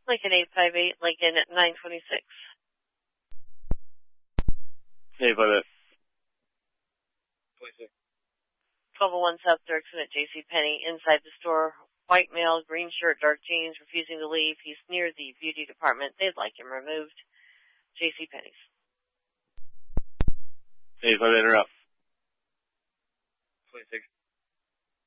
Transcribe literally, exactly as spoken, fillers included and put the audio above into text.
Lincoln eight five eight, Lincoln at nine twenty-six. eight five eight. twenty-six. twelve oh one South Dirksen at JCPenney. Inside the store, white male, green shirt, dark jeans, refusing to leave. He's near the beauty department. They'd like him removed. JCPenney's. eight five eight, interrupt. twenty-six.